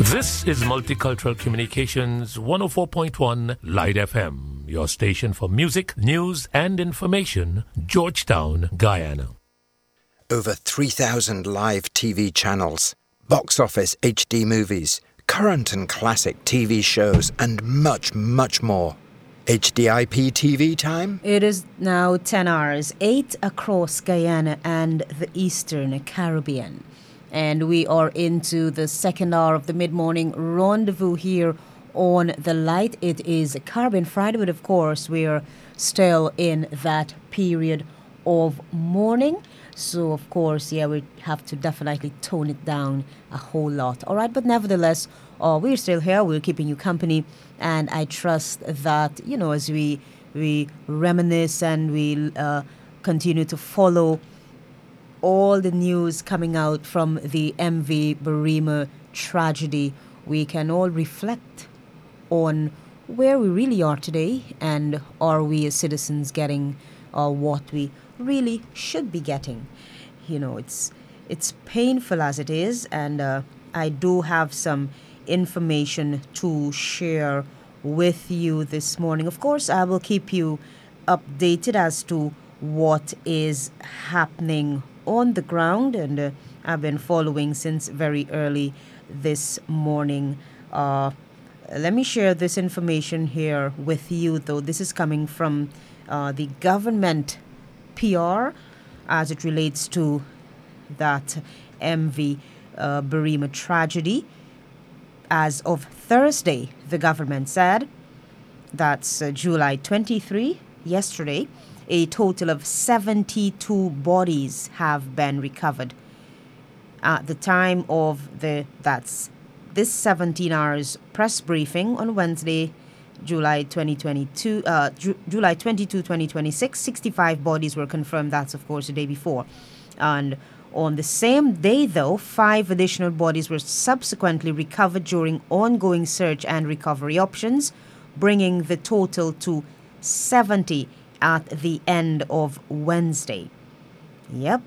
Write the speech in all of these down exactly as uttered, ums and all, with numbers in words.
This is Multicultural Communications one oh four point one Light F M, your station for music, news and information, Georgetown, Guyana. Over three thousand live T V channels, box office H D movies, current and classic T V shows, and much, much more. H D I P T V time? It is now ten hours, eight across Guyana and the Eastern Caribbean. And we are into the second hour of the mid-morning rendezvous here on The Light. It is Caribbean Friday, but of course we are still in that period of morning. So, of course, yeah, we have to definitely tone it down a whole lot. All right, but nevertheless, uh, we're still here. We're keeping you company. And I trust that, you know, as we we reminisce and we uh, continue to follow all the news coming out from the M V Berrima tragedy, we can all reflect on where we really are today and are we as citizens getting uh, what we really should be getting. You know, it's it's painful as it is, and uh, I do have some information to share with you this morning. Of course, I will keep you updated as to what is happening on the ground, and uh, I've been following since very early this morning. Uh, let me share this information here with you, though. This is coming from uh, the government P R as it relates to that M V uh, Berrima tragedy. As of Thursday, the government said, that's uh, July twenty-third, yesterday, a total of seventy-two bodies have been recovered. At the time of the, that's this seventeen hours press briefing on Wednesday, July twenty twenty-two, uh, Ju- July twenty-second, twenty twenty-six, sixty-five bodies were confirmed. That's, of course, the day before. And on the same day, though, five additional bodies were subsequently recovered during ongoing search and recovery options, bringing the total to seventy at the end of Wednesday. Yep,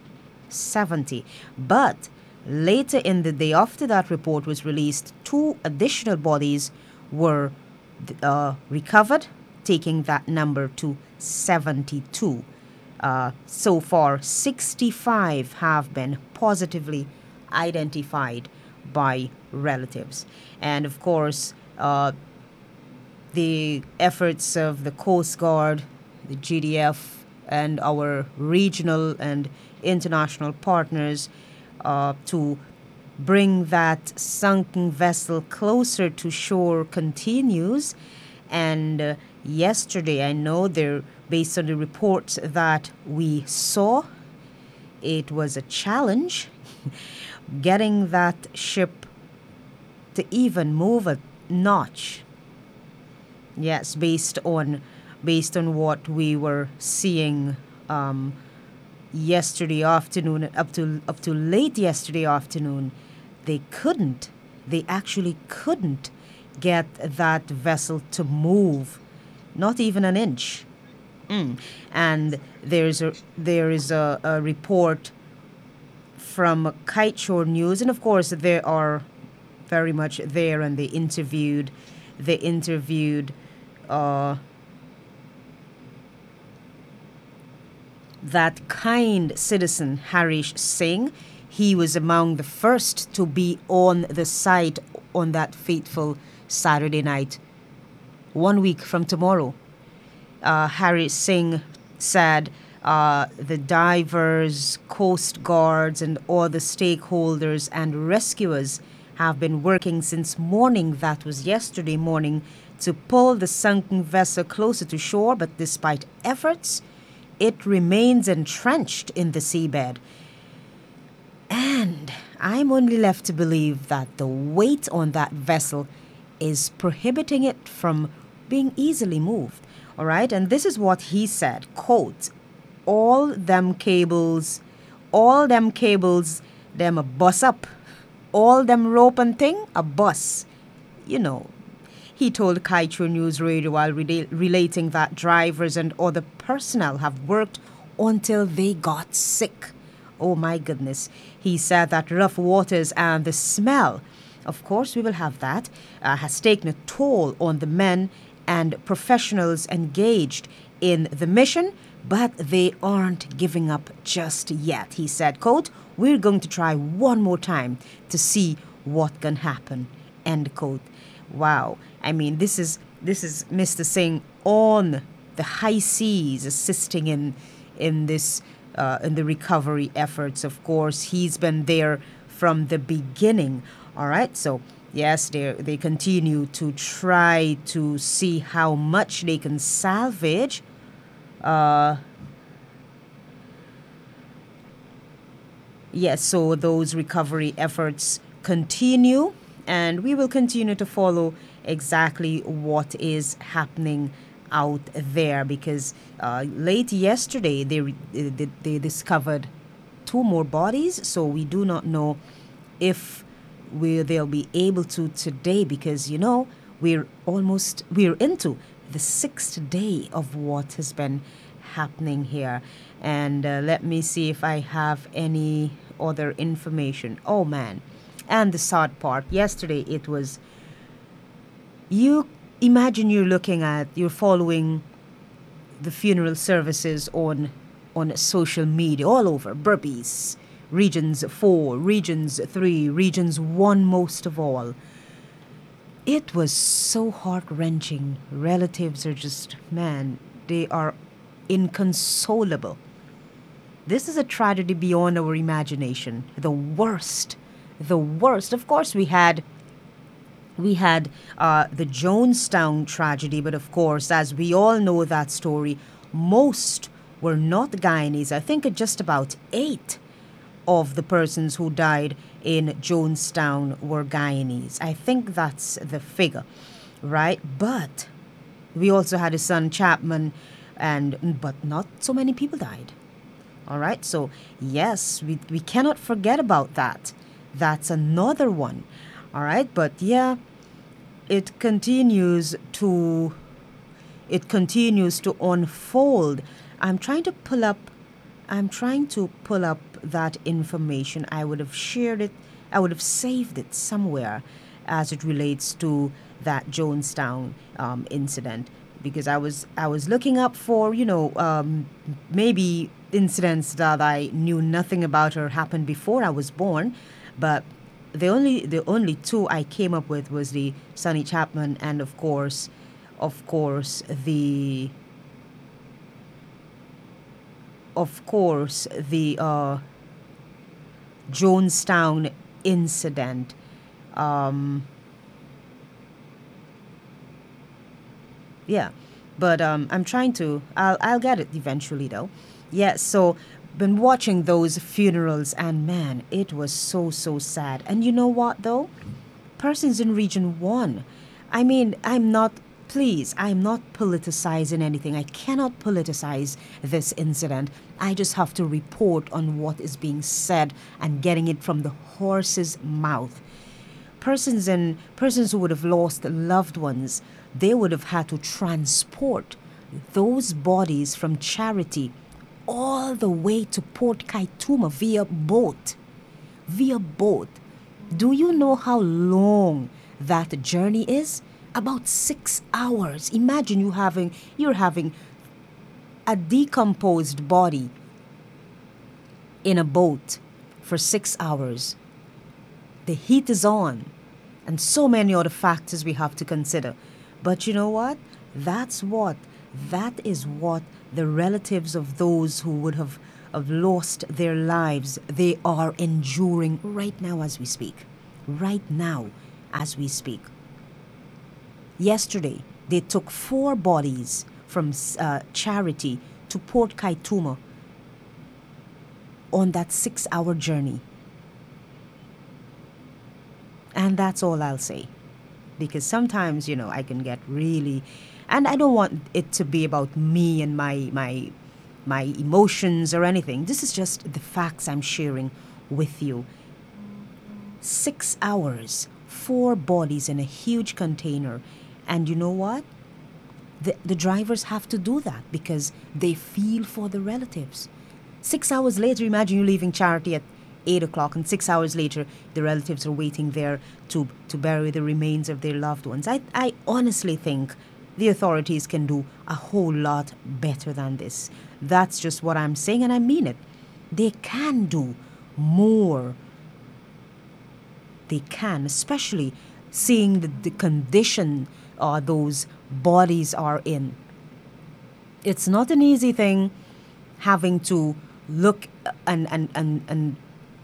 seventy. But later in the day after that report was released, two additional bodies were uh, recovered, taking that number to seventy-two. Uh, so far, sixty-five have been positively identified by relatives. And of course, uh, the efforts of the Coast Guard, the G D F, and our regional and international partners uh, to bring that sunken vessel closer to shore continues. And uh, yesterday, I know there, based on the reports that we saw, it was a challenge getting that ship to even move a notch. Yes, based on based on what we were seeing um, yesterday afternoon, up to up to late yesterday afternoon, they couldn't. They actually couldn't get that vessel to move, not even an inch. Mm. And there's a there is a, a report from Kiteshore News, and of course they are very much there, and they interviewed they interviewed uh, that kind citizen Harish Singh. He was among the first to be on the site on that fateful Saturday night, one week from tomorrow. Uh, Harish Singh said uh, the divers, coast guards, and all the stakeholders and rescuers have been working since morning, that was yesterday morning, to pull the sunken vessel closer to shore, but despite efforts, it remains entrenched in the seabed. And I'm only left to believe that the weight on that vessel is prohibiting it from being easily moved. All right, and this is what he said, quote, all them cables, all them cables, them a bus up. All them rope and thing, a bus. You know, he told Kiteshore News Radio while rela- relating that drivers and other personnel have worked until they got sick. Oh my goodness. He said that rough waters and the smell of course, we will have that, uh, has taken a toll on the men and professionals engaged in the mission, but they aren't giving up just yet. He said, quote, we're going to try one more time to see what can happen, end quote. Wow. I mean, this is this is Mister Singh on the high seas assisting in in this uh, in the recovery efforts. Of course, he's been there from the beginning. All right, so yes, they they continue to try to see how much they can salvage. Uh, yes, so those recovery efforts continue, and we will continue to follow exactly what is happening out there, because uh, late yesterday they, re- they they discovered two more bodies, so we do not know if we they'll be able to today, because you know we're almost we're into the sixth day of what has been happening here. And uh, let me see if I have any other information. Oh man, and the sad part, yesterday it was, you imagine you're looking at, you're following the funeral services on on social media all over, Burpees, Regions four, Regions three, Regions one most of all. It was so heart-wrenching. Relatives are just, man, they are inconsolable. This is a tragedy beyond our imagination. The worst, the worst. Of course, we had we had uh, the Jonestown tragedy, but of course, as we all know that story, most were not Guyanese. I think just about eight of the persons who died in Jonestown were Guyanese. I think that's the figure, right? But we also had his son Chapman, and but not so many people died. All right, so yes, we, we cannot forget about that. That's another one. All right, but yeah, it continues to it continues to unfold. I'm trying to pull up I'm trying to pull up that information. I would have shared it, I would have saved it somewhere as it relates to that Jonestown um, incident, because I was I was looking up for, you know, um, maybe incidents that I knew nothing about or happened before I was born, but the only the only two I came up with was the Sonny Chapman and of course, of course the of course the uh, Jonestown incident. Um, yeah, but um, I'm trying to. I'll I'll get it eventually though. Yeah, so been watching those funerals, and man, it was so so sad. And you know what though? Persons in Region One. I mean, I'm not. Please, I'm not politicizing anything. I cannot politicize this incident. I just have to report on what is being said and getting it from the horse's mouth. Persons in persons who would have lost loved ones, they would have had to transport those bodies from Charity all the way to Port Kaituma via boat. Via boat. Do you know how long that journey is? About six hours. Imagine you having you're having a decomposed body in a boat for six hours. The heat is on, and so many other factors we have to consider. But you know what? That's what that is what the relatives of those who would have, have lost their lives, they are enduring right now as we speak. Right now as we speak. Yesterday, they took four bodies from uh, Charity to Port Kaituma on that six-hour journey. And that's all I'll say. Because sometimes, you know, I can get really... And I don't want it to be about me and my my my emotions or anything. This is just the facts I'm sharing with you. Six hours, four bodies in a huge container. And you know what? The, the drivers have to do that because they feel for the relatives. Six hours later, imagine you leaving Charity at eight o'clock, and six hours later, the relatives are waiting there to, to bury the remains of their loved ones. I, I honestly think the authorities can do a whole lot better than this. That's just what I'm saying, and I mean it. They can do more. They can, especially seeing the, the condition uh, those bodies are in. It's not an easy thing having to look and, and, and, and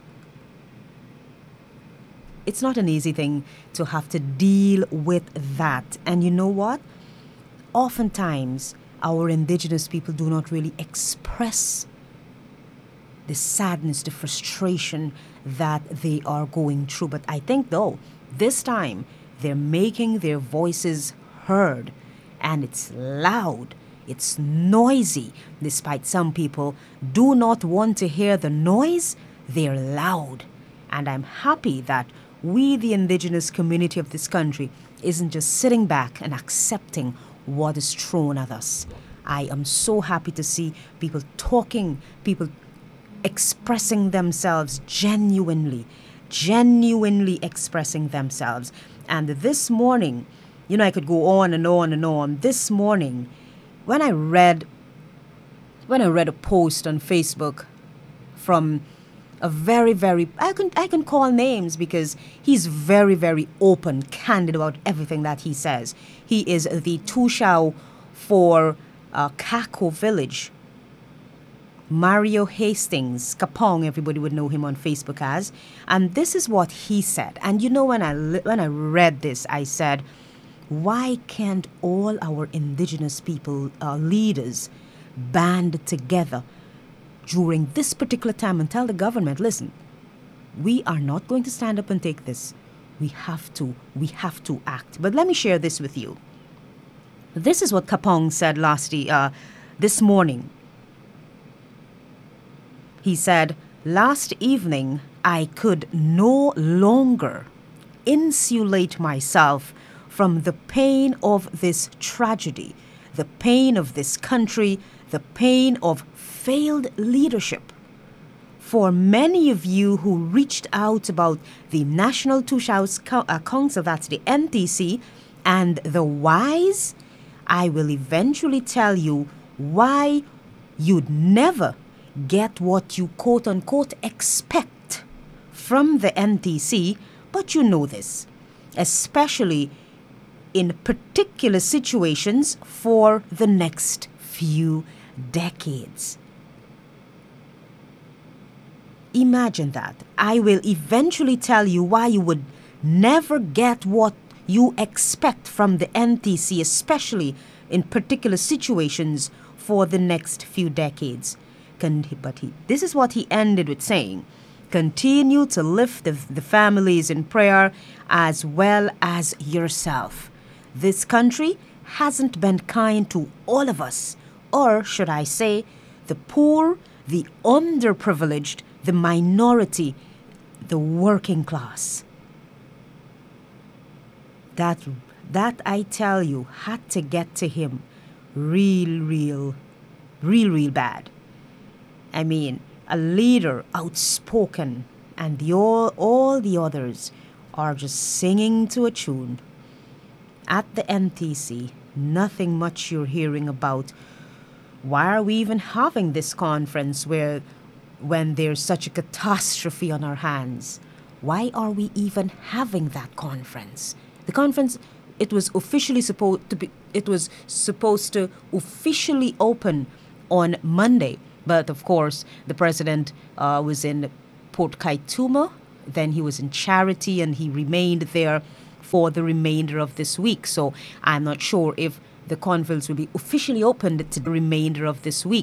it's not an easy thing to have to deal with that. And you know what? Oftentimes, our indigenous people do not really express the sadness, the frustration that they are going through. But I think, though, this time they're making their voices heard, and it's loud, it's noisy. Despite some people do not want to hear the noise, they're loud. And I'm happy that we, the indigenous community of this country, isn't just sitting back and accepting what is thrown at us. I am so happy to see people talking, people expressing themselves genuinely, genuinely expressing themselves. And this morning, you know, I could go on and on and on. This morning, when I read, when I read a post on Facebook from a very, very, I can I can call names because he's very, very open, candid about everything that he says. He is the Tushao for uh, Kako Village. Mario Hastings, Kapong, everybody would know him on Facebook as. And this is what he said. And you know, when I when I read this, I said, why can't all our indigenous people, uh, leaders, band together during this particular time and tell the government, listen, we are not going to stand up and take this. We have to, we have to act. But let me share this with you. This is what Kapong said last uh, this morning. He said, last evening, I could no longer insulate myself from the pain of this tragedy, the pain of this country, the pain of failed leadership. For many of you who reached out about the National Tushao Council, that's the N T C, and the whys, I will eventually tell you why you'd never get what you quote-unquote expect from the N T C, but you know this, especially in particular situations for the next few decades. Imagine that. I will eventually tell you why you would never get what you expect from the N T C, especially in particular situations for the next few decades. But he, this is what he ended with saying. Continue to lift the, the families in prayer as well as yourself. This country hasn't been kind to all of us, or should I say, the poor, the underprivileged, the minority, the working class. That, that I tell you, had to get to him real, real, real, real bad. I mean, a leader outspoken, and the all, all the others are just singing to a tune. At the N T C, nothing much you're hearing about. Why are we even having this conference where, when there's such a catastrophe on our hands? Why are we even having that conference? The conference, it was officially supposed to be, it was supposed to officially open on Monday. But of course, the president uh, was in Port Kaituma, then he was in Charity, and he remained there for the remainder of this week. So I'm not sure if the conference will be officially opened to the remainder of this week.